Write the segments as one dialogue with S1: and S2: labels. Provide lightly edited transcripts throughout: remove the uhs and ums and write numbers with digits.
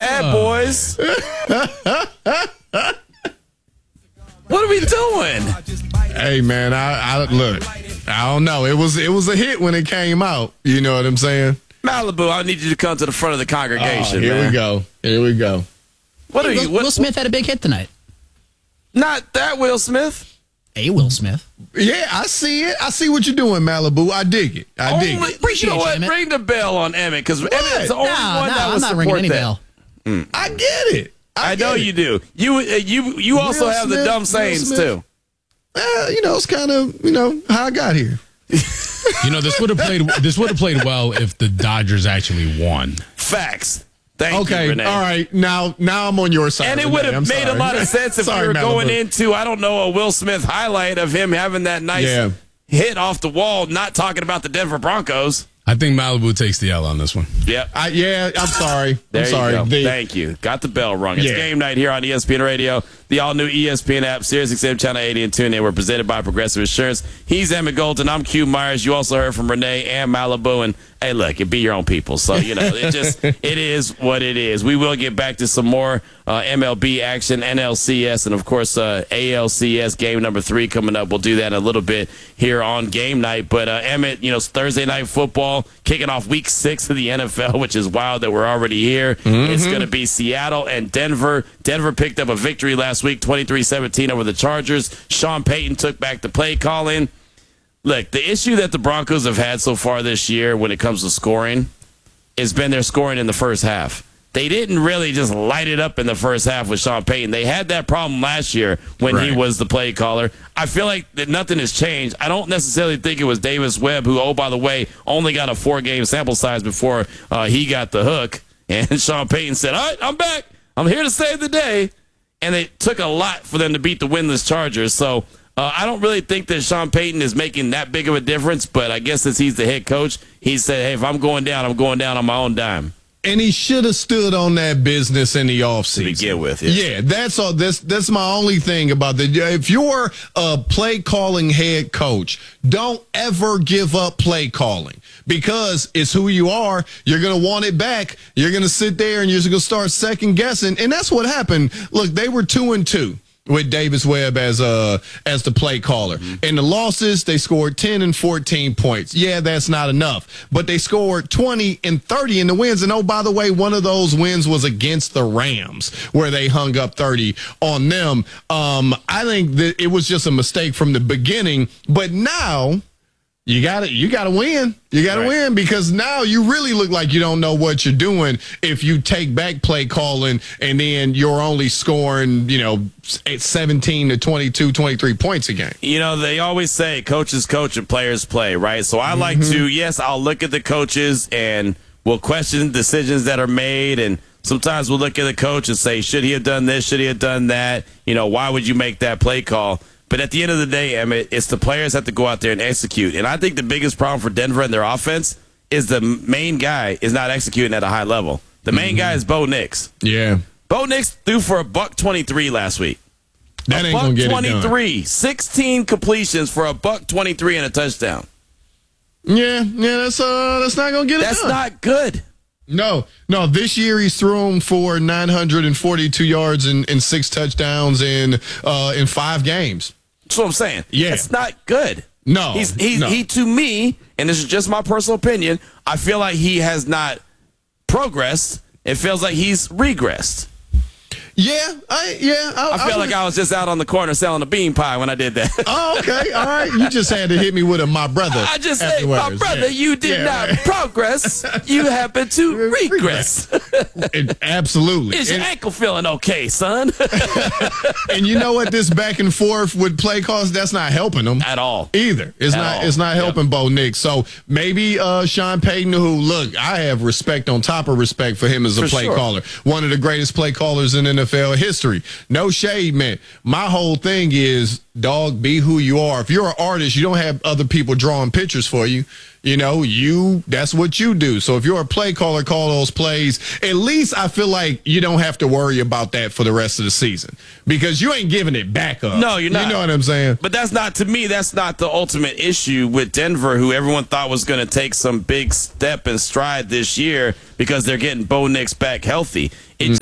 S1: bad boys. What are we doing?
S2: Hey man, I look. I don't know. It was a hit when it came out. You know what I'm saying?
S1: Malibu, I need you to come to the front of the congregation.
S2: Here we go.
S1: What are you?
S3: Will Smith had a big hit tonight.
S1: Not that Will Smith.
S3: A Will Smith.
S2: Yeah, I see it. I see what you're doing, Malibu. I dig it.
S3: Appreciate
S1: you know what?
S3: Emmett.
S1: Ring the bell on Emmett because Emmett's the only one that
S3: I'm
S1: was
S3: not ringing any
S1: that.
S3: bell.
S2: I get it.
S1: I know you do. You also
S2: Will
S1: have
S2: Smith,
S1: the dumb sayings too.
S2: It's kind of how I got here.
S4: This would have played well if the Dodgers actually won.
S1: Facts. Thank you,
S2: Okay,
S1: Renee.
S2: all right. Now I'm on your side.
S1: And it would have made a lot of sense if we were going into, I don't know, a Will Smith highlight of him having that nice hit off the wall, not talking about the Denver Broncos.
S4: I think Malibu takes the L on this one.
S1: Yep.
S2: I'm sorry.
S1: There
S2: I'm sorry.
S1: you go. Thank you. Got the bell rung. It's game night here on ESPN Radio, the all-new ESPN app, SiriusXM Channel 80 and TuneIn. We're presented by Progressive Insurance. He's Emmett Golden. I'm Q Myers. You also heard from Renee and Malibu. And, hey, look, it be your own people. So, it is what it is. We will get back to some more MLB action, NLCS, and, of course, ALCS game number 3 coming up. We'll do that in a little bit here on game night. But, Emmett, Thursday night football kicking off week 6 of the NFL, which is wild that we're already here. Mm-hmm. It's going to be Seattle and Denver. Denver picked up a victory last week, 23-17 over the Chargers. Sean Payton took back the play calling. Look, the issue that the Broncos have had so far this year when it comes to scoring has been their scoring in the first half. They didn't really just light it up in the first half with Sean Payton. They had that problem last year when he was the play caller. I feel like that nothing has changed. I don't necessarily think it was Davis Webb, who, oh, by the way, only got a 4-game sample size before he got the hook. And Sean Payton said, all right, I'm back. I'm here to save the day. And it took a lot for them to beat the winless Chargers. So I don't really think that Sean Payton is making that big of a difference. But I guess since he's the head coach, he said, hey, if I'm going down on my own dime.
S2: And he should have stood on that business in the offseason.
S1: To begin with,
S2: yeah, that's all. That's my only thing about that. If you're a play calling head coach, don't ever give up play calling because it's who you are. You're gonna want it back. You're gonna sit there and you're gonna start second guessing, and that's what happened. Look, they were 2-2. With Davis Webb as the play caller. Mm-hmm. In the losses, they scored 10 and 14 points. Yeah, that's not enough. But they scored 20 and 30 in the wins. And, oh, by the way, one of those wins was against the Rams, where they hung up 30 on them. I think that it was just a mistake from the beginning. But now you gotta win. You gotta win because now you really look like you don't know what you're doing if you take back play calling and then you're only scoring, 17 to 22, 23 points a game.
S1: They always say coaches coach and players play, right? So I like to, yes, I'll look at the coaches and we'll question decisions that are made, and sometimes we'll look at the coach and say, should he have done this? Should he have done that? Why would you make that play call? But at the end of the day, Emmett, it's the players have to go out there and execute. And I think the biggest problem for Denver and their offense is the main guy is not executing at a high level. The main guy is Bo Nix.
S2: Yeah.
S1: Bo Nix threw for $123 last week.
S2: That ain't gonna get it done.
S1: $123, 16 completions for $123 and a touchdown.
S2: Yeah, that's not gonna get it done.
S1: That's not good.
S2: No. This year he's thrown for 942 yards and 6 touchdowns in 5 games.
S1: That's what I'm saying.
S2: Yeah,
S1: it's not good.
S2: No,
S1: he to me, and this is just my personal opinion, I feel like he has not progressed. It feels like he's regressed.
S2: Yeah, I
S1: feel like I was just out on the corner selling a bean pie when I did that.
S2: Oh, okay, all right. You just had to hit me with my brother.
S1: I just said, my brother, you did not progress. You happened to regress.
S2: Absolutely.
S1: Is your ankle feeling okay, son?
S2: And you know what? This back and forth with play calls, that's not helping them
S1: at all.
S2: Either. It's not helping Bo Nix. So maybe Sean Payton, who, look, I have respect on top of respect for him as a play caller. One of the greatest play callers in NFL history. No shade, man. My whole thing is dog, be who you are. If you're an artist, you don't have other people drawing pictures for you. You know, that's what you do. So if you're a play caller, call those plays. At least I feel like you don't have to worry about that for the rest of the season because you ain't giving it back up.
S1: No, you're not.
S2: You know what I'm saying?
S1: But that's not the ultimate issue with Denver, who everyone thought was going to take some big step and stride this year because they're getting Bo Nix back healthy.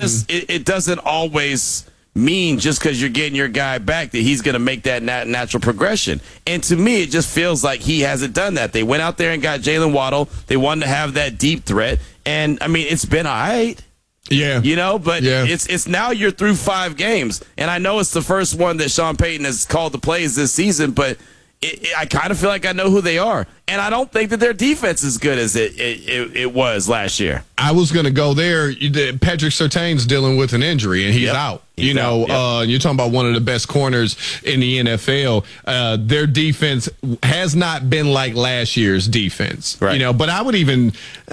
S1: It doesn't always mean just because you're getting your guy back that he's going to make that natural progression. And to me, it just feels like he hasn't done that. They went out there and got Jalen Waddle. They wanted to have that deep threat. And, I mean, it's been all right.
S2: Yeah.
S1: You know, but it's now you're through 5 games. And I know it's the first one that Sean Payton has called the plays this season, but I kind of feel like I know who they are. And I don't think that their defense is as good as it was last year.
S2: I was going to go there. Patrick Surtain's dealing with an injury, and he's out. You're talking about one of the best corners in the NFL. Their defense has not been like last year's defense, right? You know, but I would even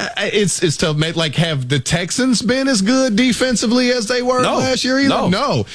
S2: it's tough. Like, have the Texans been as good defensively as they were last year? Either? No.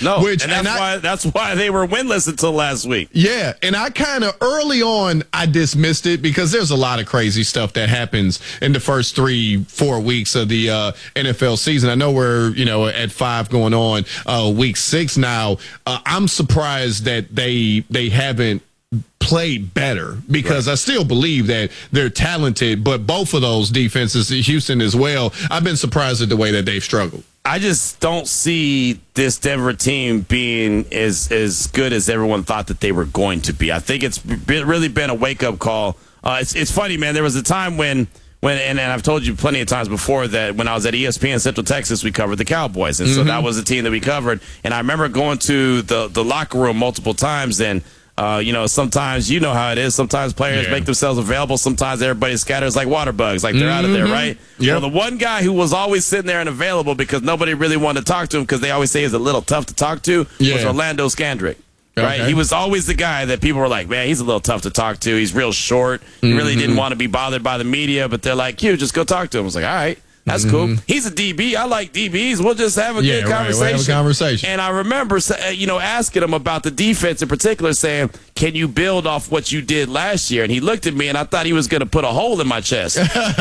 S1: That's why they were winless until last week.
S2: Yeah, and I kind of early on I dismissed it because there's a lot of crazy stuff that happens in the first 3-4 weeks of the NFL season. I know we're at 5 going on. Week 6 now. I'm surprised that they haven't played better because I still believe that they're talented, but both of those defenses, Houston as well, I've been surprised at the way that they've struggled.
S1: I just don't see this Denver team being as good as everyone thought that they were going to be. I think it's really been a wake-up call. It's funny, man. There was a time when I've told you plenty of times before that when I was at ESPN Central Texas, we covered the Cowboys. And so that was the team that we covered. And I remember going to the locker room multiple times. And, sometimes you know how it is. Sometimes players make themselves available. Sometimes everybody scatters like water bugs, like they're out of there, right? Yep. Well, the one guy who was always sitting there and available because nobody really wanted to talk to him because they always say he's a little tough to talk to was Orlando Scandrick. Right, he was always the guy that people were like, man, he's a little tough to talk to. He's real short. He really didn't want to be bothered by the media, but they're like, just go talk to him. I was like, all right, that's cool. He's a DB. I like DBs. We'll just have a good conversation.
S2: We'll have a conversation.
S1: And I remember, asking him about the defense in particular, saying, can you build off what you did last year? And he looked at me, and I thought he was going to put a hole in my chest.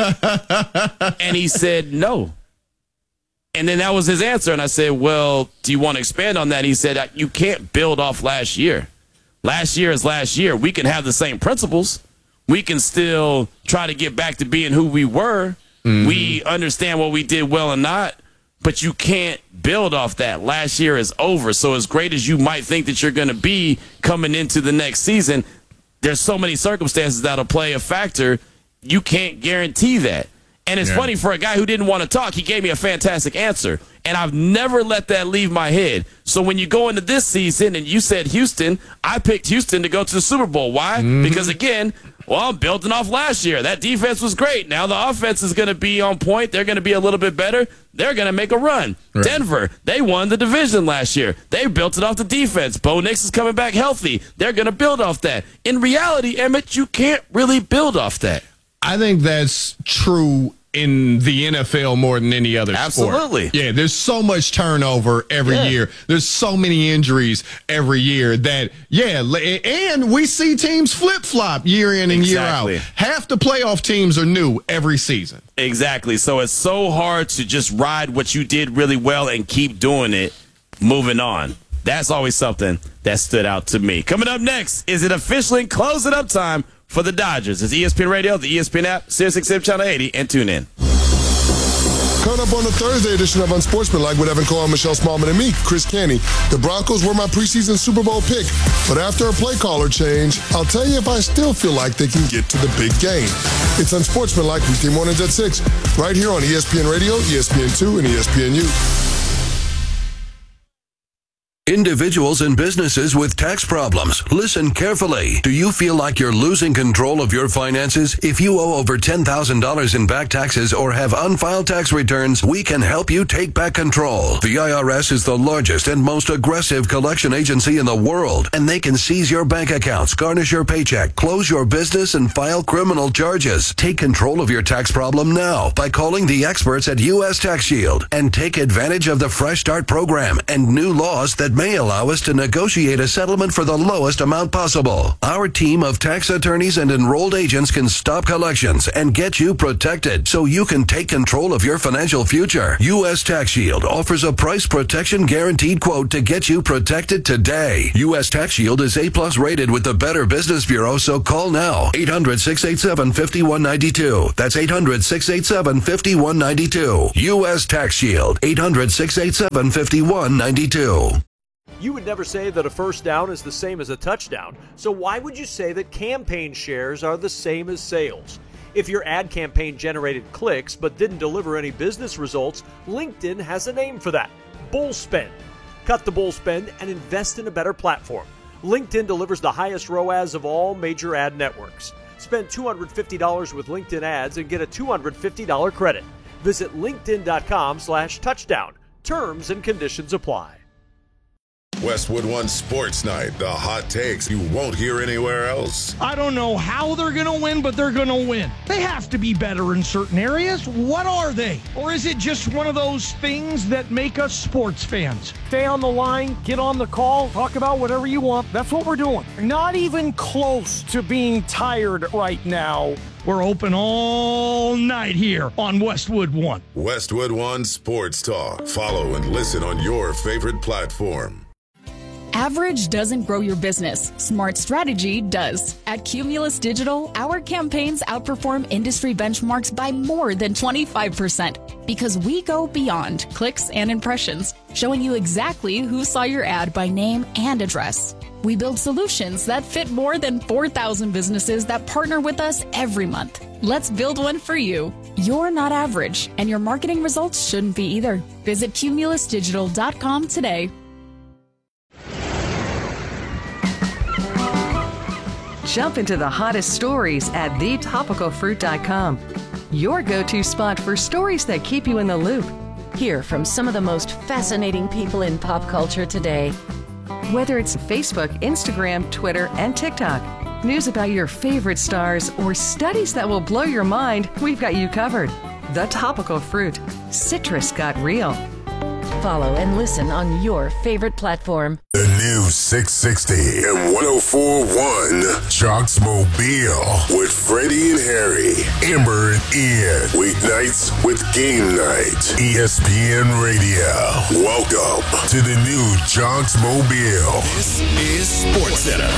S1: And he said, no. And then that was his answer. And I said, well, do you want to expand on that? He said, you can't build off last year. Last year is last year. We can have the same principles. We can still try to get back to being who we were. We understand what we did well and not, but you can't build off that. Last year is over. So as great as you might think that you're going to be coming into the next season, there's so many circumstances that'll play a factor. You can't guarantee that. And it's funny, for a guy who didn't want to talk, he gave me a fantastic answer. And I've never let that leave my head. So when you go into this season and you said Houston, I picked Houston to go to the Super Bowl. Why? Because, again, I'm building off last year. That defense was great. Now the offense is going to be on point. They're going to be a little bit better. They're going to make a run. Right. Denver, they won the division last year. They built it off the defense. Bo Nix is coming back healthy. They're going to build off that. In reality, Emmett, you can't really build off that.
S2: I think that's true in the NFL more than any other sport.
S1: Absolutely.
S2: Yeah, there's so much turnover every year. There's so many injuries every year that, and we see teams flip-flop year in and year out. Half the playoff teams are new every season.
S1: Exactly. So it's so hard to just ride what you did really well and keep doing it moving on. That's always something that stood out to me. Coming up next, is it officially closing up time for the Dodgers? It's ESPN Radio, the ESPN app, SiriusXM Channel 80, and tune in.
S5: Coming up on the Thursday edition of Unsportsmanlike with Evan Cohen, Michelle Smallman, and me, Chris Canty. The Broncos were my preseason Super Bowl pick, but after a play caller change, I'll tell you if I still feel like they can get to the big game. It's Unsportsmanlike, weekday mornings at 6, right here on ESPN Radio, ESPN2, and ESPNU.
S6: Individuals and businesses with tax problems, listen carefully. Do you feel like you're losing control of your finances? If you owe over $10,000 in back taxes or have unfiled tax returns, we can help you take back control. The IRS is the largest and most aggressive collection agency in the world, and they can seize your bank accounts, garnish your paycheck, close your business, and file criminal charges. Take control of your tax problem now by calling the experts at U.S. Tax Shield and take advantage of the Fresh Start program and new laws that may allow us to negotiate a settlement for the lowest amount possible. Our team of tax attorneys and enrolled agents can stop collections and get you protected so you can take control of your financial future. U.S. Tax Shield offers a price protection guaranteed quote to get you protected today. U.S. Tax Shield is A+ rated with the Better Business Bureau, so call now. 800-687-5192. That's 800-687-5192. U.S. Tax Shield. 800-687-5192.
S7: You would never say that a first down is the same as a touchdown, so why would you say that campaign shares are the same as sales? If your ad campaign generated clicks but didn't deliver any business results, LinkedIn has a name for that: bull spend. Cut the bull spend and invest in a better platform. LinkedIn delivers the highest ROAS of all major ad networks. Spend $250 with LinkedIn ads and get a $250 credit. Visit linkedin.com/touchdown. Terms and conditions apply.
S8: Westwood One Sports Night, the hot takes you won't hear anywhere else.
S9: I don't know how they're going to win, but they're going to win. They have to be better in certain areas. What are they? Or is it just one of those things that make us sports fans? Stay on the line, get on the call, talk about whatever you want. That's what we're doing. Not even close to being tired right now. We're open all night here on Westwood One.
S8: Westwood One Sports Talk. Follow and listen on your favorite platform.
S10: Average doesn't grow your business. Smart strategy does. At Cumulus Digital, our campaigns outperform industry benchmarks by more than 25% because we go beyond clicks and impressions, showing you exactly who saw your ad by name and address. We build solutions that fit more than 4,000 businesses that partner with us every month. Let's build one for you. You're not average, and your marketing results shouldn't be either. Visit cumulusdigital.com today.
S11: Jump into the hottest stories at thetopicalfruit.com. Your go-to spot for stories that keep you in the loop.
S12: Hear from some of the most fascinating people in pop culture today.
S11: Whether it's Facebook, Instagram, Twitter, and TikTok, news about your favorite stars, or studies that will blow your mind, we've got you covered. The Topical Fruit. Citrus got real.
S12: Follow and listen on your favorite platform.
S8: The new 660 and 104.1 Chalks Mobile with Freddie and Harry, Amber and Ian. Weeknights with Game Night. ESPN Radio. Welcome to the new Chalks Mobile. This is Sports Center.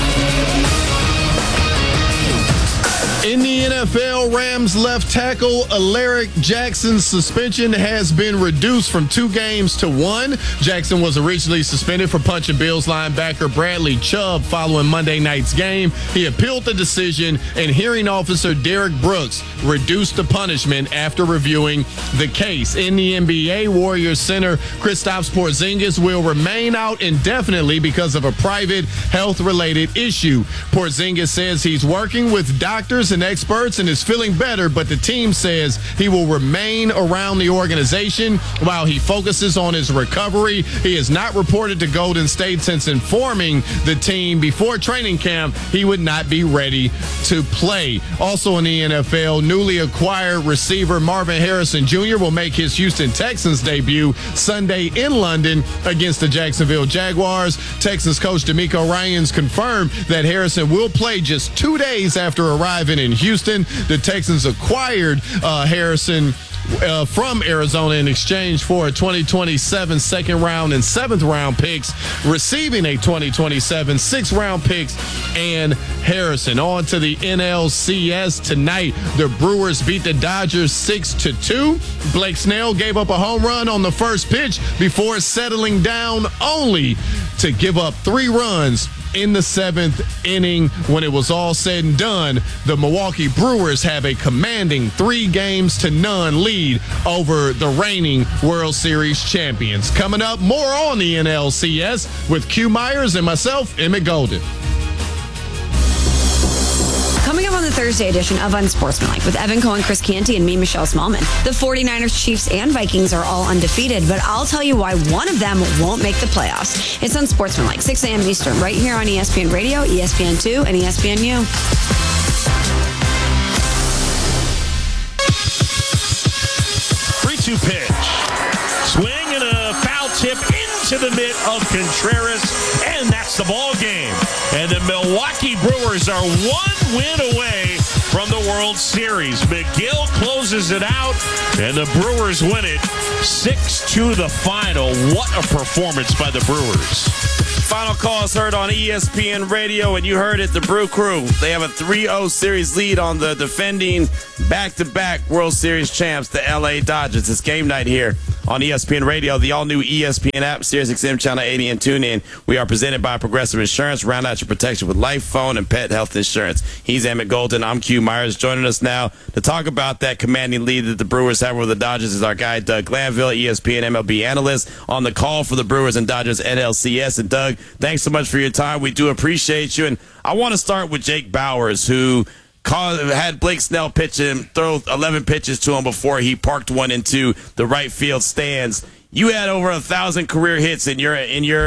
S2: In the NFL, Rams left tackle Alaric Jackson's suspension has been reduced from 2 games to 1. Jackson was originally suspended for punching Bills linebacker Bradley Chubb following Monday night's game. He appealed the decision, and hearing officer Derek Brooks reduced the punishment after reviewing the case. In the NBA, Warriors center Kristaps Porzingis will remain out indefinitely because of a private health-related issue. Porzingis says he's working with doctors and experts and is feeling better, but the team says he will remain around the organization while he focuses on his recovery. He has not reported to Golden State since informing the team before training camp he would not be ready to play. Also in the NFL, newly acquired receiver Marvin Harrison Jr. will make his Houston Texans debut Sunday in London against the Jacksonville Jaguars. Texans coach DeMeco Ryans confirmed that Harrison will play just 2 days after arriving in Houston. The Texans acquired Harrison from Arizona in exchange for a 2027 second round and 7th round picks, receiving a 2027 6th round picks and Harrison. On to the NLCS tonight. The Brewers beat the Dodgers 6-2. Blake Snell gave up a home run on the first pitch before settling down only to give up 3 runs in the 7th inning. When it was all said and done, the Milwaukee Brewers have a commanding 3-0 lead over the reigning World Series champions. Coming up, more on the NLCS with Q Myers and myself, Emmett Golden.
S13: Coming up on the Thursday edition of Unsportsmanlike with Evan Cohen, Chris Canty, and me, Michelle Smallman. The 49ers, Chiefs, and Vikings are all undefeated, but I'll tell you why one of them won't make the playoffs. It's Unsportsmanlike, 6 a.m. Eastern, right here on ESPN Radio, ESPN2, and ESPNU.
S14: 3-2 pitch. Swing and a foul tip into to the mitt of Contreras, and that's the ball game. And the Milwaukee Brewers are 1 win away from the World Series. Miguel closes it out, and the Brewers win it 6-2 the final. What a performance by the Brewers.
S1: Final call is heard on ESPN Radio, and you heard it, the Brew Crew. They have a 3-0 series lead on the defending back-to-back World Series champs, the LA Dodgers. It's game night here on ESPN Radio, the all-new ESPN app, SiriusXM Channel 80, and TuneIn. We are presented by Progressive Insurance. Round out your protection with life, phone, and pet health insurance. He's Emmett Golden. I'm Q Myers. Joining us now to talk about that commanding lead that the Brewers have over the Dodgers is our guy, Doug Glanville, ESPN MLB analyst, on the call for the Brewers and Dodgers NLCS. And Doug, thanks so much for your time. We do appreciate you. And I want to start with Jake Bauers, who had Blake Snell pitch him, throw 11 pitches to him before he parked one into the right field stands. You had over 1,000 career hits in your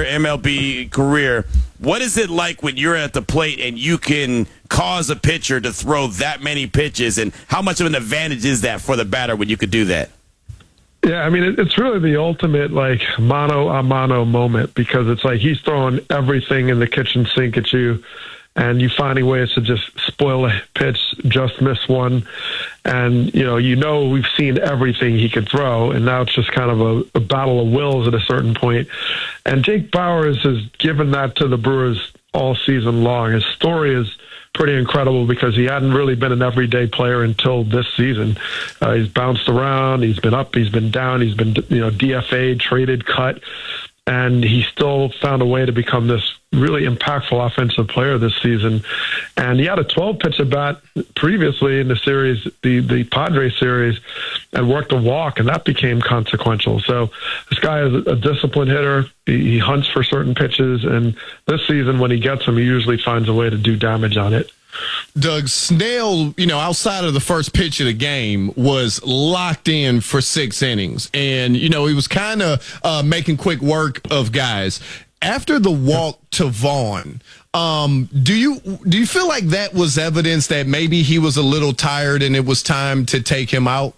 S1: MLB career. What is it like when you're at the plate and you can cause a pitcher to throw that many pitches, and how much of an advantage is that for the batter when you could do that?
S15: Yeah, I mean, it's really the ultimate, like, mano-a-mano moment, because it's like he's throwing everything in the kitchen sink at you, and you finding ways to just spoil a pitch, just miss one. And, we've seen everything he could throw, and now it's just kind of a battle of wills at a certain point. And Jake Bauers has given that to the Brewers all season long. His story is pretty incredible because he hadn't really been an everyday player until this season. He's bounced around, he's been up, he's been down, he's been DFA'd, traded, cut, and he still found a way to become this really impactful offensive player this season. And he had a 12-pitch at bat previously in the series, the Padres series, and worked a walk, and that became consequential. So this guy is a disciplined hitter. He hunts for certain pitches, and this season when he gets them, he usually finds a way to do damage on it.
S2: Doug, Snell, outside of the first pitch of the game, was locked in for 6 innings. And, he was kind of making quick work of guys. After the walk to Vaughn, do you feel like that was evidence that maybe he was a little tired and it was time to take him out?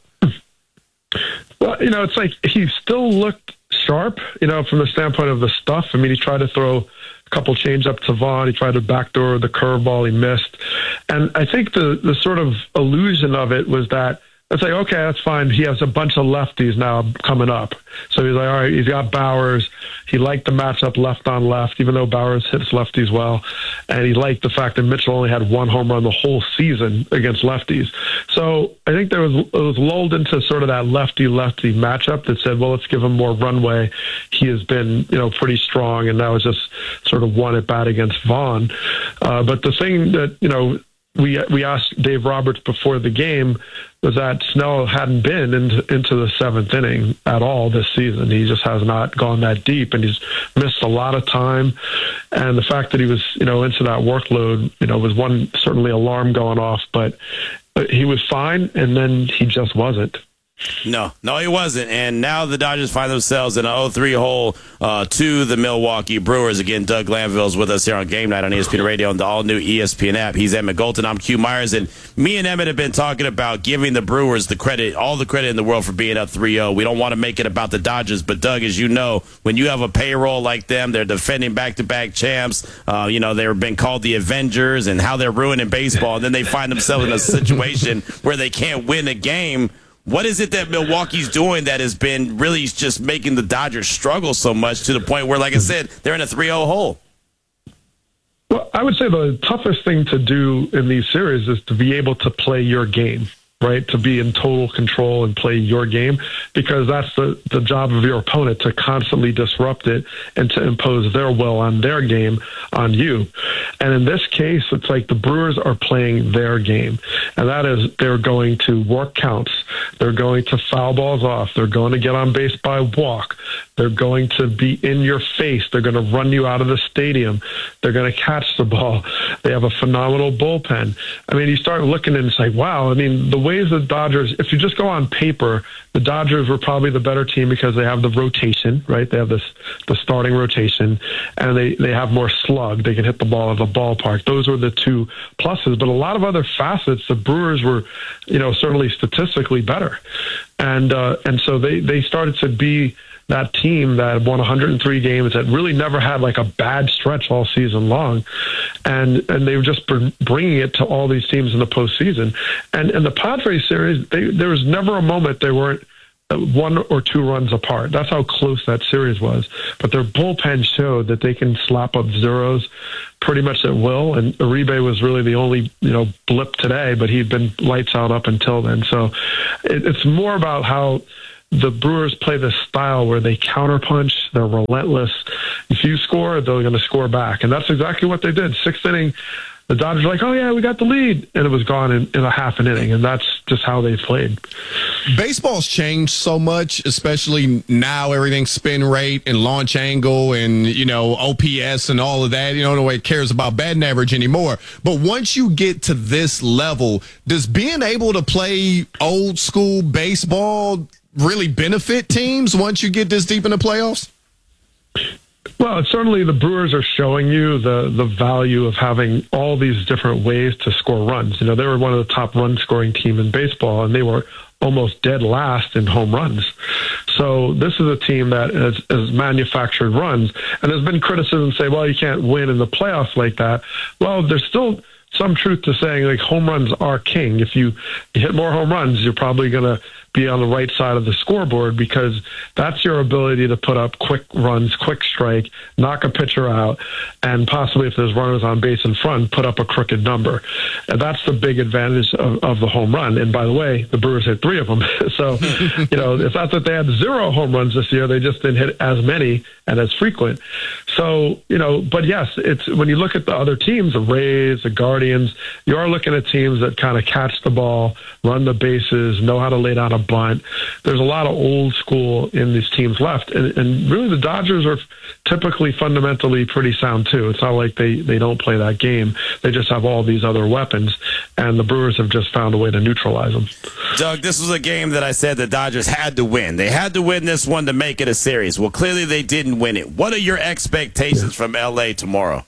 S15: Well, it's like he still looked sharp, from the standpoint of the stuff. I mean, he tried to throw a couple change up to Vaughn. He tried to backdoor the curveball. He missed. And I think the sort of illusion of it was that it's like, okay, that's fine. He has a bunch of lefties now coming up. So he's like, all right, he's got Bauers. He liked the matchup left on left, even though Bauers hits lefties well. And he liked the fact that Mitchell only had 1 home run the whole season against lefties. So I think it was lulled into sort of that lefty-lefty matchup that said, well, let's give him more runway. He has been, pretty strong, and that was just sort of one at bat against Vaughn. But the thing that, we asked Dave Roberts before the game was that Snell hadn't been into the 7th inning at all this season. He just has not gone that deep, and he's missed a lot of time. And the fact that he was, into that workload, was one certainly alarm going off, but he was fine, and then he just wasn't.
S1: No, he wasn't. And now the Dodgers find themselves in an 0-3 hole to the Milwaukee Brewers. Again, Doug Glanville is with us here on Game Night on ESPN Radio and the all-new ESPN app. He's Emmett Golden. I'm Q Myers. And me and Emmett have been talking about giving the Brewers the credit, all the credit in the world for being up 3-0. We don't want to make it about the Dodgers. But, Doug, as you know, when you have a payroll like them, they're defending back-to-back champs. They've been called the Avengers and how they're ruining baseball. And then they find themselves in a situation where they can't win a game. What is it that Milwaukee's doing that has been really just making the Dodgers struggle so much to the point where, like I said, they're in a 3-0 hole?
S15: Well, I would say the toughest thing to do in these series is to be able to play your game, right? To be in total control and play your game, because that's the job of your opponent, to constantly disrupt it and to impose their will on their game on you. And in this case, it's like the Brewers are playing their game, and that is they're going to work counts. They're going to foul balls off. They're going to get on base by walk. They're going to be in your face. They're going to run you out of the stadium. They're going to catch the ball. They have a phenomenal bullpen. I mean, you start looking and it's like, wow. I mean, the ways the Dodgers, if you just go on paper, the Dodgers were probably the better team because they have the rotation, right? They have the starting rotation, and they have more slug. They can hit the ball at the ballpark. Those were the two pluses. But a lot of other facets, the Brewers were, certainly statistically better. And so they started to be that team that won 103 games, that really never had like a bad stretch all season long. And they've just been bringing it to all these teams in the postseason. And in the Padres series, there was never a moment they weren't 1 or 2 runs apart. That's how close that series was. But their bullpen showed that they can slap up zeros pretty much at will. And Uribe was really the only, blip today, but he'd been lights out up until then. So it's more about how the Brewers play this style where they counterpunch, they're relentless. If you score, they're going to score back. And that's exactly what they did. 6th inning, the Dodgers were like, oh, yeah, we got the lead. And it was gone in a half an inning. And that's just how they played.
S2: Baseball's changed so much, especially now everything's spin rate and launch angle and, OPS and all of that. Nobody cares about batting average anymore. But once you get to this level, does being able to play old school baseball really benefit teams once you get this deep in the playoffs?
S15: Well, certainly the Brewers are showing you the value of having all these different ways to score runs. They were one of the top run-scoring team in baseball, and they were almost dead last in home runs. So this is a team that has manufactured runs, and there's been criticism say, well, you can't win in the playoffs like that. Well, there's still some truth to saying like home runs are king. If you hit more home runs, you're probably going to be on the right side of the scoreboard, because that's your ability to put up quick runs, quick strike, knock a pitcher out, and possibly if there's runners on base in front, put up a crooked number. And that's the big advantage of the home run. And by the way, the Brewers hit 3 of them. So, it's not that they had 0 home runs this year. They just didn't hit as many and as frequent. So, but yes, it's when you look at the other teams, the Rays, the Guardians, you are looking at teams that kind of catch the ball, run the bases, know how to lay down a bunt. There's a lot of old school in these teams left. And really the Dodgers are typically fundamentally pretty sound too. It's not like they don't play that game. They just have all these other weapons, and the Brewers have just found a way to neutralize them.
S1: Doug, this was a game that I said the Dodgers had to win. They had to win this one to make it a series. Well, clearly they didn't win it. What are your expectations from L.A. tomorrow?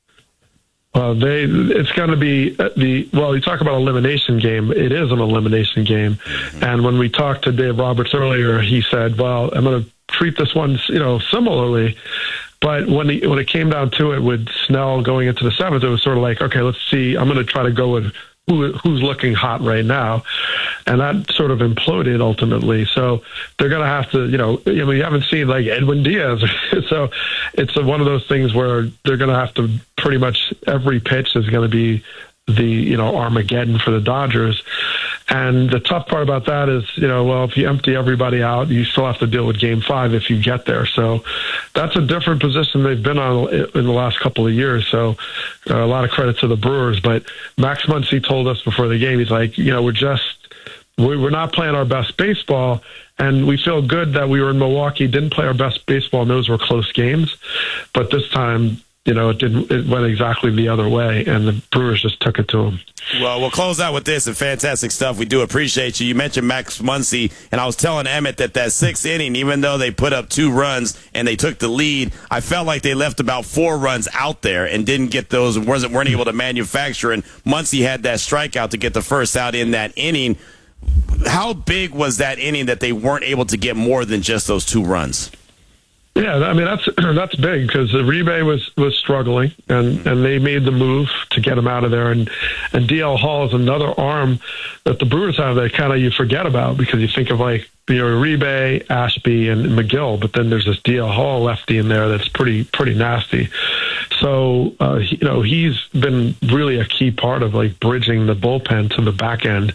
S15: It's going to be you talk about elimination game. It is an elimination game. Mm-hmm. And when we talked to Dave Roberts earlier, he said, well, I'm going to treat this one, similarly. But when it came down to it with Snell going into the 7th, it was sort of like, okay, let's see. I'm going to try to go with who's looking hot right now. And that sort of imploded ultimately. So they're going to have to, you haven't seen like Edwin Diaz. So it's one of those things where they're going to have to pretty much every pitch is going to be the, Armageddon for the Dodgers. And the tough part about that is, if you empty everybody out, you still have to deal with Game 5 if you get there. So that's a different position they've been on in the last couple of years. So a lot of credit to the Brewers. But Max Muncy told us before the game, he's like, we're not playing our best baseball. And we feel good that we were in Milwaukee, didn't play our best baseball, and those were close games. But this time, it went exactly the other way, and the Brewers just took it to them.
S1: Well, we'll close out with this and fantastic stuff. We do appreciate you. You mentioned Max Muncy, and I was telling Emmett that 6th inning, even though they put up 2 runs and they took the lead, I felt like they left about 4 runs out there and didn't get those and weren't able to manufacture. And Muncy had that strikeout to get the first out in that inning. How big was that inning that they weren't able to get more than just those 2 runs?
S15: Yeah, I mean that's big because Uribe was struggling, and they made the move to get him out of there. And DL Hall is another arm that the Brewers have that kind of you forget about because you think of like Uribe, Ashby, and McGill, but then there's this DL Hall lefty in there that's pretty nasty. So he's been really a key part of like bridging the bullpen to the back end.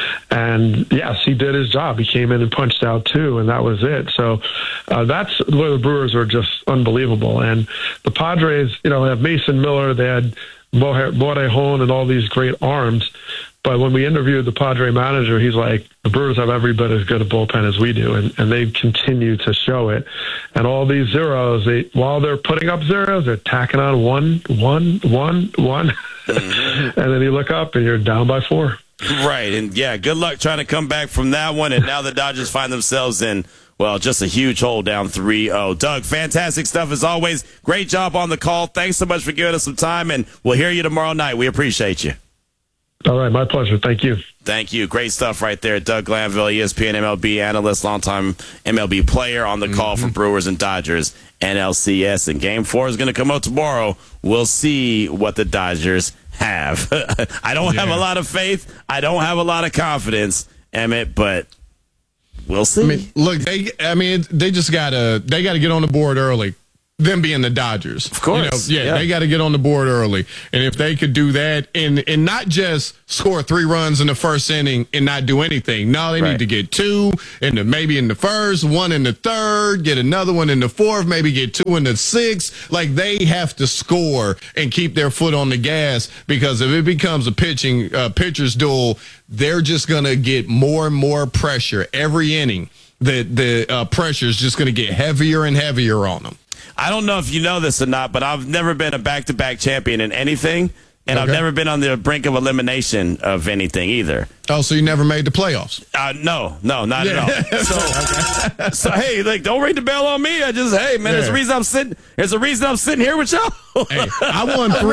S15: And yes, he did his job. He came in and punched out 2, and that was it. So that's where the Brewers are just unbelievable. And the Padres, have Mason Miller, they had Morejon and all these great arms. But when we interviewed the Padre manager, he's like, the Brewers have every bit as good a bullpen as we do, and they continue to show it. And all these zeros, while they're putting up zeros, they're tacking on 1, 1, 1, 1. And then you look up and you're down by 4.
S1: Right, and yeah, good luck trying to come back from that one. And now the Dodgers find themselves in, just a huge hole down 3-0. Doug, fantastic stuff as always. Great job on the call. Thanks so much for giving us some time, and we'll hear you tomorrow night. We appreciate you.
S15: All right, my pleasure. Thank you.
S1: Thank you. Great stuff right there. Doug Glanville, ESPN MLB analyst, longtime MLB player on the call for Brewers and Dodgers NLCS. And Game 4 is going to come out tomorrow. We'll see what the Dodgers have. I don't have a lot of faith. I don't have a lot of confidence, Emmett, but we'll see.
S2: I mean, look, they just gotta get on the board early. Them being the Dodgers,
S1: of course,
S2: they got to get on the board early, and if they could do that and not just score 3 runs in the first inning and not do anything, no, they need to get 2 maybe in the first, 1 in the third, get another one in the fourth, maybe get 2 in the sixth. Like, they have to score and keep their foot on the gas, because if it becomes a pitcher's duel, they're just gonna get more and more pressure every inning. The pressure is just gonna get heavier and heavier on them.
S1: I don't know if you know this or not, but I've never been a back-to-back champion in anything, and I've never been on the brink of elimination of anything either.
S2: Oh, so you never made the playoffs?
S1: No, not at all. So hey, like, don't ring the bell on me. There's a reason I'm sitting here with y'all.
S2: Hey, I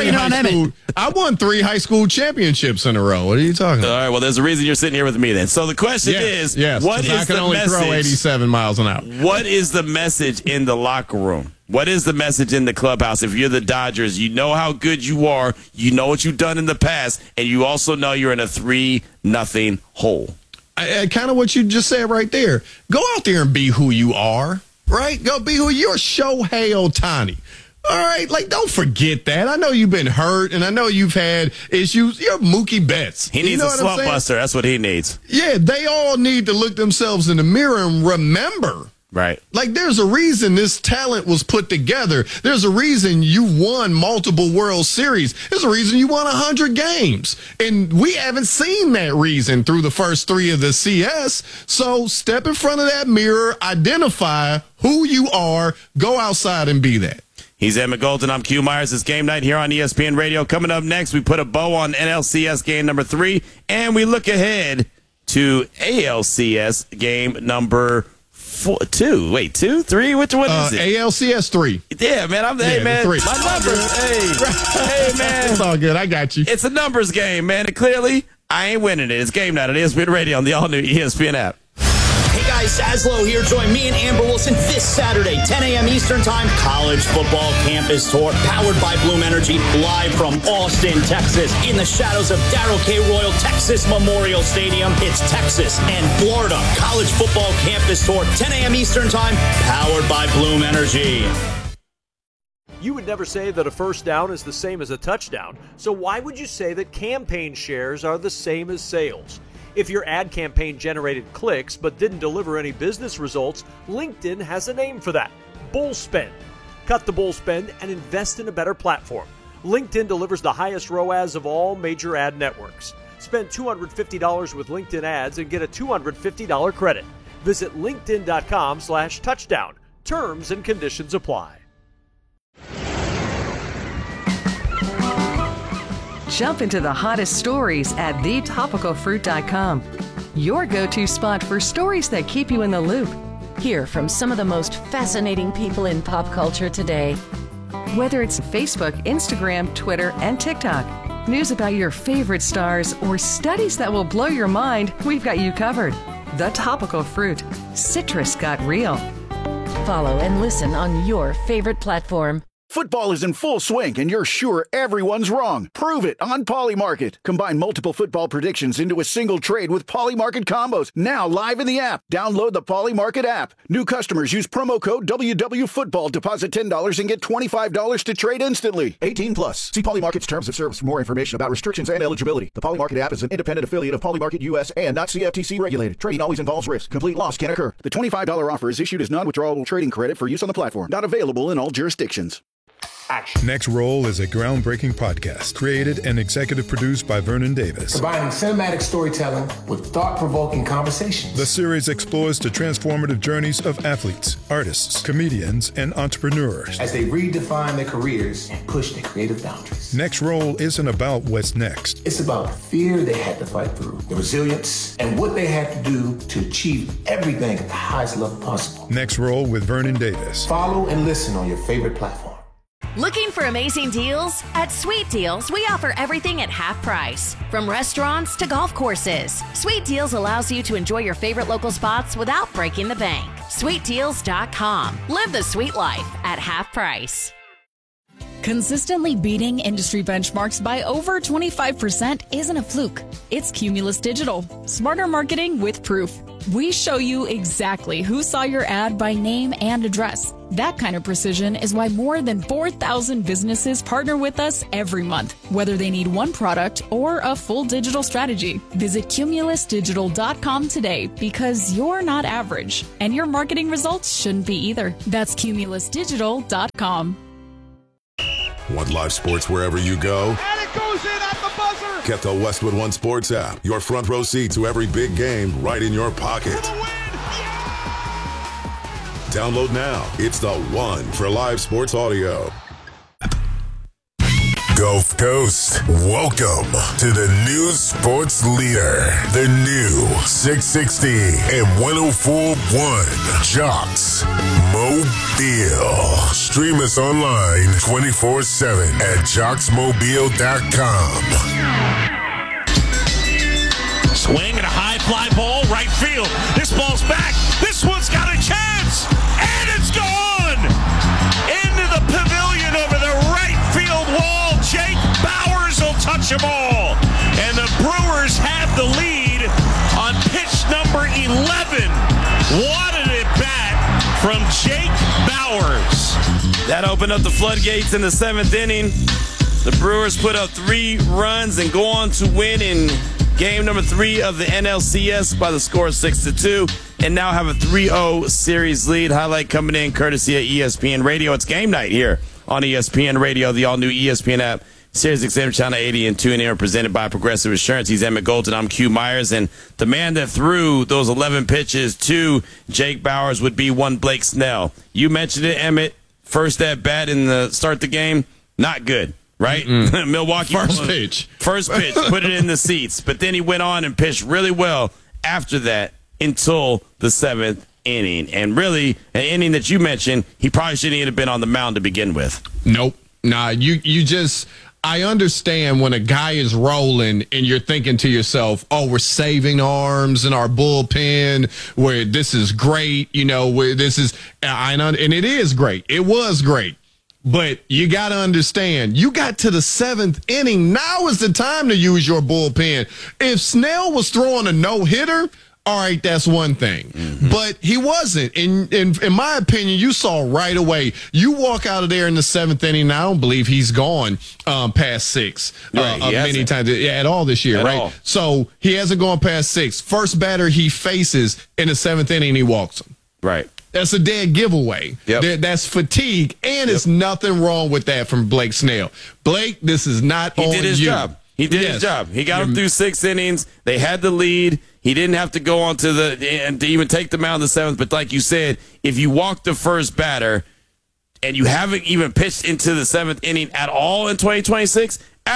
S2: won 3 high school championships in a row. What are you talking about?
S1: All right, well, there's a reason you're sitting here with me then. So the question is, what is
S2: I can
S1: the
S2: only
S1: message?
S2: throw 87 miles an hour.
S1: What is the message in the locker room? What is the message in the clubhouse? If you're the Dodgers, you know how good you are, you know what you've done in the past, and you also know you're in a 3-0 hole.
S2: Kind of what you just said right there. Go out there and be who you are, right? Go be who you're. Shohei Ohtani. All right, like, don't forget that. I know you've been hurt, and I know you've had issues. You're Mookie Betts.
S1: He needs a slump buster. That's what he needs.
S2: Yeah, they all need to look themselves in the mirror and remember.
S1: Right.
S2: Like, there's a reason this talent was put together. There's a reason you won multiple World Series. There's a reason you won 100 games. And we haven't seen that reason through the first 3 of the CS. So step in front of that mirror, identify who you are, go outside and be that.
S1: He's Emmett Golden. I'm Q Myers. It's Game Night here on ESPN Radio. Coming up next, we put a bow on NLCS game number 3, and we look ahead to ALCS game number 2. Wait, 2, 3? Which one is it?
S2: ALCS 3.
S1: Yeah, man. Hey, man.
S2: 3.
S1: My numbers. Hey, man.
S2: It's all good. I got you.
S1: It's a numbers game, man. And clearly, I ain't winning it. It's Game Night on ESPN Radio on the all-new ESPN app.
S16: Hey guys, Saslow here. Join me and Amber Wilson this Saturday, 10 a.m. Eastern Time, College Football Campus Tour, powered by Bloom Energy, live from Austin, Texas, in the shadows of Darrell K. Royal Texas Memorial Stadium. It's Texas and Florida. College Football Campus Tour, 10 a.m. Eastern Time, powered by Bloom Energy.
S7: You would never say that a first down is the same as a touchdown, so why would you say that campaign shares are the same as sales? If your ad campaign generated clicks but didn't deliver any business results, LinkedIn has a name for that: bull spend. Cut the bull spend and invest in a better platform. LinkedIn delivers the highest ROAS of all major ad networks. Spend $250 with LinkedIn ads and get a $250 credit. Visit linkedin.com/touchdown. Terms and conditions apply.
S11: Jump into the hottest stories at thetopicalfruit.com. Your go-to spot for stories that keep you in the loop.
S12: Hear from some of the most fascinating people in pop culture today.
S11: Whether it's Facebook, Instagram, Twitter, and TikTok, news about your favorite stars, or studies that will blow your mind, we've got you covered. The Topical Fruit. Citrus got real.
S12: Follow and listen on your favorite platform.
S17: Football is in full swing, and you're sure everyone's wrong. Prove it on Polymarket. Combine multiple football predictions into a single trade with Polymarket combos. Now live in the app. Download the Polymarket app. New customers use promo code WWFootball. Deposit $10 and get $25 to trade instantly. 18 plus. See Polymarket's terms of service for more information about restrictions and eligibility. The Polymarket app is an independent affiliate of Polymarket US and not CFTC regulated. Trading always involves risk. Complete loss can occur. The $25 offer is issued as non-withdrawable trading credit for use on the platform. Not available in all jurisdictions.
S18: Action. Next Roll is a groundbreaking podcast created and executive produced by Vernon Davis.
S19: Combining cinematic storytelling with thought-provoking conversations.
S18: The series explores the transformative journeys of athletes, artists, comedians, and entrepreneurs
S19: as they redefine their careers and push their creative boundaries.
S18: Next Roll isn't about what's next.
S19: It's about the fear they had to fight through, the resilience, and what they had to do to achieve everything at the highest level possible.
S18: Next Roll with Vernon Davis.
S19: Follow and listen on your favorite platform.
S12: Looking for amazing deals? At Sweet Deals, we offer everything at half price. From restaurants to golf courses, Sweet Deals allows you to enjoy your favorite local spots without breaking the bank. SweetDeals.com. Live the sweet life at half price.
S10: Consistently beating industry benchmarks by over 25% isn't a fluke. It's Cumulus Digital. Smarter marketing with proof. We show you exactly who saw your ad by name and address. That kind of precision is why more than 4,000 businesses partner with us every month, whether they need one product or a full digital strategy. Visit cumulusdigital.com today because you're not average, and your marketing results shouldn't be either. That's cumulusdigital.com.
S8: Want live sports wherever you go?
S9: And it goes in at the buzzer.
S8: Get the Westwood One Sports app. Your front row seat to every big game right in your pocket. Download now. It's the one for live sports audio.
S20: Gulf Coast, welcome to the new sports leader, the new 660 and 104.1 Jocks Mobile. Stream us online 24/7 at jocksmobile.com.
S14: Swing and a high fly ball, right field. This ball's back. This one's got a chance. And it's gone! Into the pavilion over the right field wall. Jake Bauers will touch them all. And the Brewers have the lead on pitch number 11. What an at-bat from Jake Bauers.
S1: That opened up the floodgates in the 7th inning. The Brewers put up 3 runs and go on to win in game number 3 of the NLCS by the score of 6-2, and now have a 3-0 series lead. Highlight coming in courtesy of ESPN Radio. It's game night here on ESPN Radio, the all-new ESPN app, Sirius XM Channel 80 and tune in, presented by Progressive Insurance. He's Emmett Golden. I'm Q Myers, and the man that threw those 11 pitches to Jake Bauers would be one Blake Snell. You mentioned it, Emmett. First at bat in the start the game, not good. Right? Milwaukee.
S2: First pitch,
S1: put it in the seats. But then he went on and pitched really well after that until the 7th inning. And really, an inning that you mentioned, he probably shouldn't even have been on the mound to begin with.
S2: Nope. Nah, you just, I understand when a guy is rolling and you're thinking to yourself, oh, we're saving arms in our bullpen, where this is great, where this is, and it is great. It was great. But you got to understand, you got to the 7th inning. Now is the time to use your bullpen. If Snell was throwing a no-hitter, all right, that's one thing. Mm-hmm. But he wasn't. In my opinion, you saw right away. You walk out of there in the 7th inning, and I don't believe he's gone past 6 many times at all this year, right? All. So he hasn't gone past 6. First batter he faces in the 7th inning, he walks him.
S1: Right.
S2: That's a dead giveaway.
S1: Yep.
S2: That's fatigue, and it's nothing wrong with that from Blake Snell. Blake, this is not on you.
S1: He did his job. He did his job. He got him through 6 innings. They had the lead. He didn't have to go on to even take the mound in the 7th. But like you said, if you walk the first batter and you haven't even pitched into the 7th inning at all in 2026,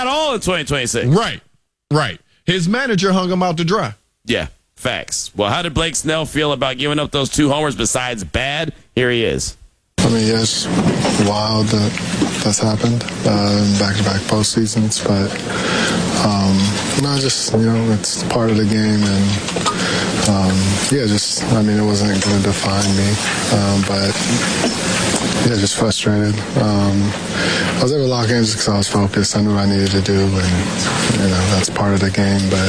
S2: Right. His manager hung him out to dry.
S1: Yeah. Facts. Well, how did Blake Snell feel about giving up those 2 homers besides bad? Here he is.
S21: I mean, yeah, it's wild that that's happened in back-to-back postseasons, but it's part of the game, and it wasn't going to define me, but just frustrated. I was able to lock in just because I was focused. I knew what I needed to do, and that's part of the game, but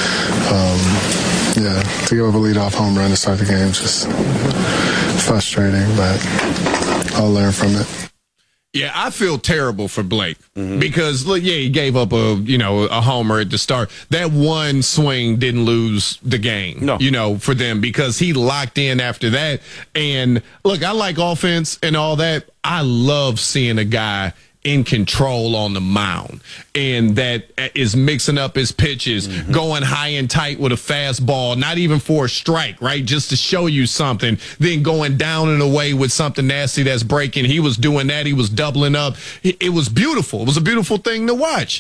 S21: to give up a leadoff home run to start the game is just frustrating, but I'll learn from it.
S2: Yeah, I feel terrible for Blake because, look, he gave up a homer at the start. That one swing didn't lose the game, for them, because he locked in after that. And, look, I like offense and all that. I love seeing a guy in control on the mound, and that is mixing up his pitches, going high and tight with a fastball, not even for a strike, right? Just to show you something, then going down and away with something nasty that's breaking. He was doing that. He was doubling up. It was beautiful. It was a beautiful thing to watch.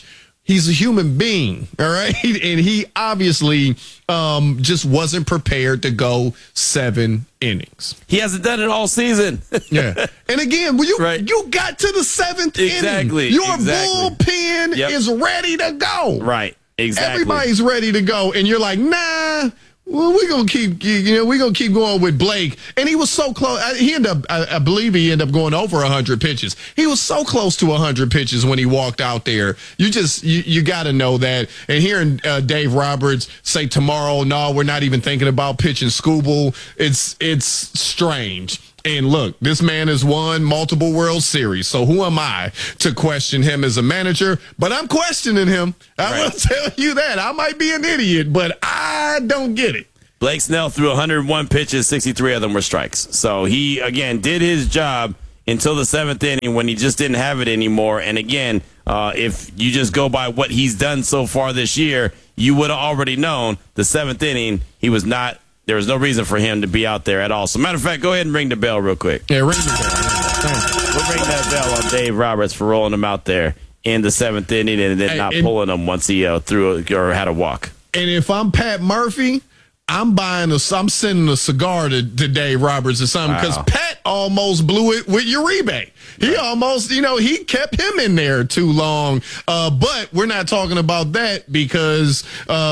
S2: He's a human being, all right? And he obviously just wasn't prepared to go 7 innings.
S1: He hasn't done it all season.
S2: Yeah. And again, you got to the 7th inning. Your bullpen is ready to go.
S1: Right. Exactly.
S2: Everybody's ready to go. And you're like, nah. Well, we're gonna keep going with Blake, and he was so close. I believe he ended up going over 100 pitches. He was so close to 100 pitches when he walked out there. You got to know that. And hearing Dave Roberts say tomorrow, no, we're not even thinking about pitching Skubal. It's strange. And look, this man has won multiple World Series, so who am I to question him as a manager? But I'm questioning him. I will tell you that. I might be an idiot, but I don't get it.
S1: Blake Snell threw 101 pitches, 63 of them were strikes. So he, again, did his job until the 7th inning when he just didn't have it anymore. And again, if you just go by what he's done so far this year, you would have already known the 7th inning he was not. There was no reason for him to be out there at all. So, matter of fact, go ahead and ring the bell real quick.
S2: Yeah, ring the bell.
S1: We'll ring that bell on Dave Roberts for rolling him out there in the 7th inning and then not pulling him once he threw or had a walk.
S2: And if I'm Pat Murphy, I'm sending a cigar to Dave Roberts or something because Pat almost blew it with Uribe. He almost, he kept him in there too long. But we're not talking about that because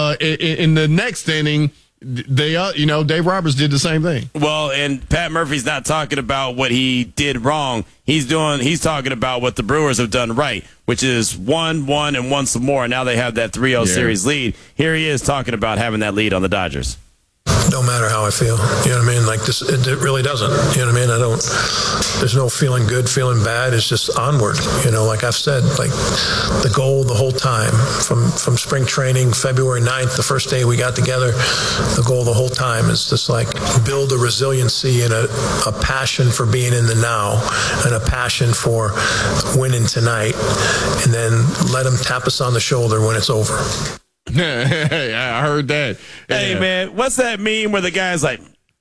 S2: in the next inning, Dave Roberts did the same thing.
S1: Well, and Pat Murphy's not talking about what he did wrong. He's talking about what the Brewers have done right, which is 1-1 and 1 some more. And now they have that 3-0 series lead. Here he is talking about having that lead on the Dodgers.
S3: Don't matter how I feel. You know what I mean? Like this, it really doesn't. You know what I mean? There's no feeling good, feeling bad. It's just onward. Like I've said, like the goal the whole time from spring training, February 9th, the first day we got together, the goal the whole time is just like build a resiliency and a passion for being in the now and a passion for winning tonight, and then let them tap us on the shoulder when it's over.
S2: I heard that.
S1: Hey, man, what's that meme where the guy's like,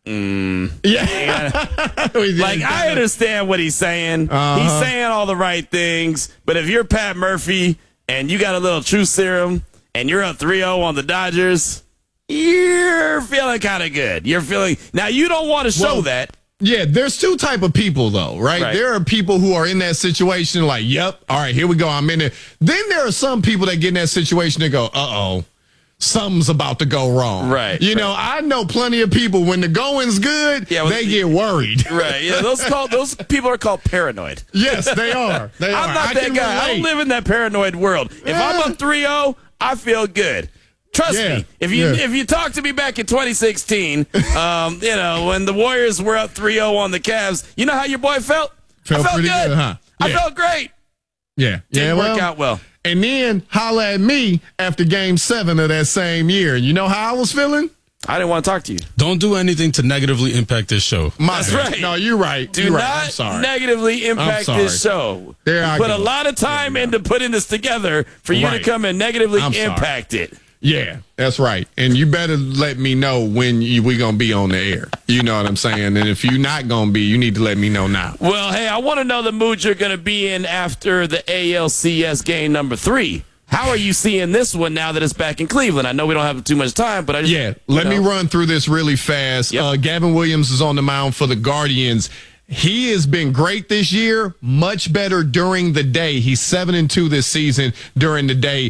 S1: Yeah. Like, I understand what he's saying. He's saying all the right things. But if you're Pat Murphy and you got a little truth serum and you're up 3-0 on the Dodgers, you're feeling kind of good. You're feeling – now, you don't want to show that.
S2: Yeah, there's two type of people, though, right? There are people who are in that situation like, yep, all right, here we go, I'm in it. Then there are some people that get in that situation and go, uh-oh, something's about to go wrong.
S1: Right.
S2: You know, I know plenty of people, when the going's good, they get worried.
S1: Right, yeah, those people are called paranoid.
S2: Yes, they are. They are.
S1: I'm not that guy. I don't live in that paranoid world. If I'm up 3-0, I feel good. Trust me. If you talk to me back in 2016, you know, when the Warriors were up 3-0 on the Cavs, you know how your boy felt? I felt
S2: pretty
S1: good,
S2: huh?
S1: I felt great.
S2: Yeah.
S1: Didn't work out well.
S2: And then holla at me after Game 7 of that same year. You know how I was feeling?
S1: I didn't want to talk to you.
S4: Don't do anything to negatively impact this show.
S1: That's right.
S2: No, you're right.
S1: Do not negatively impact this show. Put a lot of time into putting this together for you to come and negatively impact it.
S2: Yeah, that's right. And you better let me know when we going to be on the air. You know what I'm saying? And if you're not going to be, you need to let me know now.
S1: Well, hey, I want to know the mood you're going to be in after the ALCS game number 3. How are you seeing this one now that it's back in Cleveland? I know we don't have too much time, but I just,
S2: let me run through this really fast. Gavin Williams is on the mound for the Guardians. He has been great this year, much better during the day. He's 7-2 this season during the day,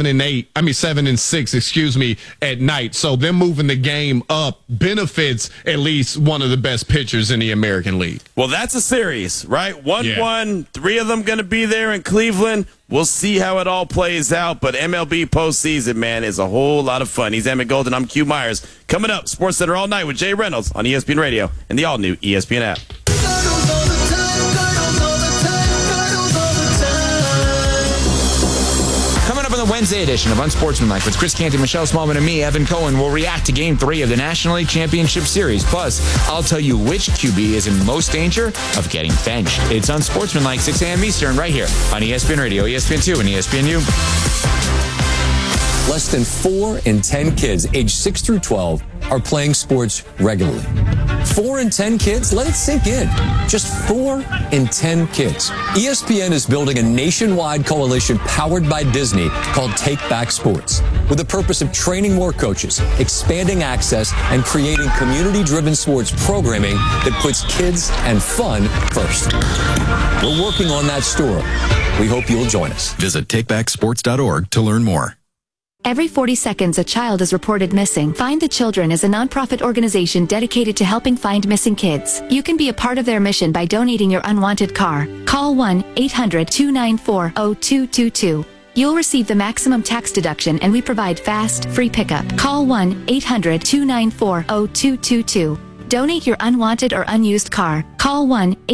S2: 7-6, excuse me, at night. So them moving the game up benefits at least one of the best pitchers in the American League.
S1: Well, that's a series, right? 1-1, 3 of them going to be there in Cleveland. We'll see how it all plays out, but MLB postseason, man, is a whole lot of fun. He's Emmett Golden. I'm Q Myers. Coming up, SportsCenter All Night with Jay Reynolds on ESPN Radio and the all-new ESPN app.
S22: Coming up on the Wednesday edition of Unsportsmanlike with Chris Canty, Michelle Smallman, and me, Evan Cohen, will react to Game 3 of the National League Championship Series. Plus, I'll tell you which QB is in most danger of getting benched. It's Unsportsmanlike, 6 a.m. Eastern, right here on ESPN Radio, ESPN2, and ESPNU.
S23: Less than 4 in 10 kids aged 6 through 12 are playing sports regularly.
S5: 4 in 10 kids? Let it sink in. Just 4 in 10 kids. ESPN is building a nationwide coalition powered by Disney called Take Back Sports, with the purpose of training more coaches, expanding access, and creating community-driven sports programming that puts kids and fun first. We're working on that story. We hope you'll join us.
S6: Visit takebacksports.org to learn more.
S23: Every 40 seconds, a child is reported missing. Find the Children is a nonprofit organization dedicated to helping find missing kids. You can be a part of their mission by donating your unwanted car. Call 1-800-294-0222. You'll receive the maximum tax deduction, and we provide fast, free pickup. Call 1-800-294-0222. Donate your unwanted or unused car. Call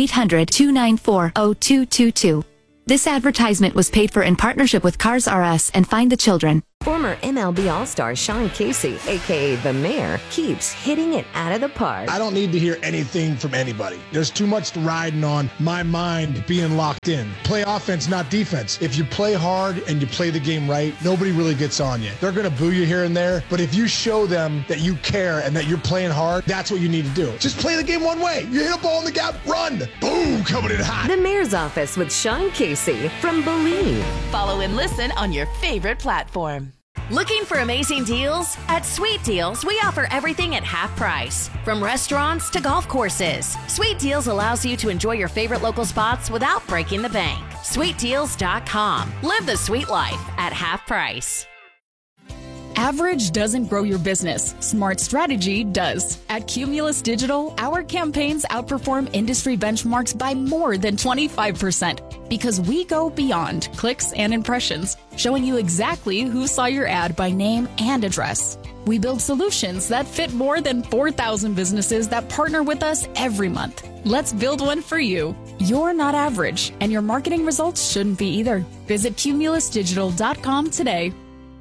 S23: 1-800-294-0222. This advertisement was paid for in partnership with Cars R Us and Find the Children.
S11: Former MLB All-Star Sean Casey, a.k.a. The Mayor, keeps hitting it out of the park.
S24: I don't need to hear anything from anybody. There's too much riding on my mind being locked in. Play offense, not defense. If you play hard and you play the game right, nobody really gets on you. They're going to boo you here and there, but if you show them that you care and that you're playing hard, that's what you need to do. Just play the game one way. You hit a ball in the gap, run. Boom, coming in hot.
S11: The Mayor's Office with Sean Casey from Believe.
S12: Follow and listen on your favorite platform. Looking for amazing deals? At Sweet Deals, we offer everything at half price. From restaurants to golf courses, Sweet Deals allows you to enjoy your favorite local spots without breaking the bank. SweetDeals.com. Live the sweet life at half price.
S10: Average doesn't grow your business. Smart strategy does. At Cumulus Digital, our campaigns outperform industry benchmarks by more than 25% because we go beyond clicks and impressions, showing you exactly who saw your ad by name and address. We build solutions that fit more than 4,000 businesses that partner with us every month. Let's build one for you. You're not average, and your marketing results shouldn't be either. Visit cumulusdigital.com today.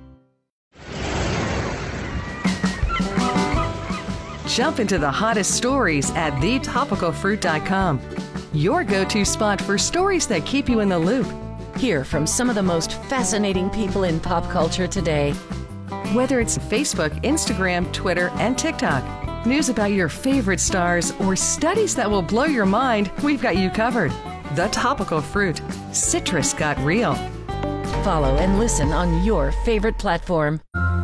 S11: Jump into the hottest stories at thetopicalfruit.com. Your go-to spot for stories that keep you in the loop.
S25: Hear from some of the most fascinating people in pop culture today.
S11: Whether it's Facebook, Instagram, Twitter, and TikTok, news about your favorite stars, or studies that will blow your mind, we've got you covered. The Topical Fruit. Citrus got real.
S25: Follow and listen on your favorite platform.